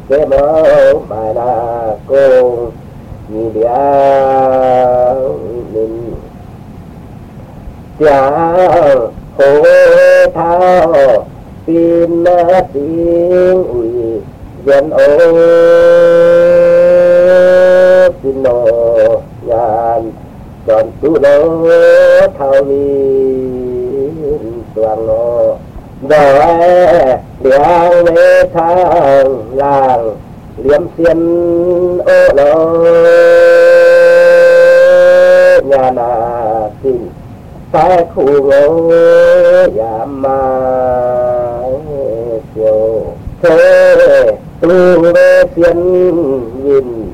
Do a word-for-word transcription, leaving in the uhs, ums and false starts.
kế mơ bài là cô nhị địa mình cha hồ thao tin tiếng ui dân ô tin nô nhàn còn tu lô thao min toàn nô rồi điang về thang làng liếm xiên ô lô nhà nà xin phải khu ngô giảm mà chiều thế tu về xiên nhìn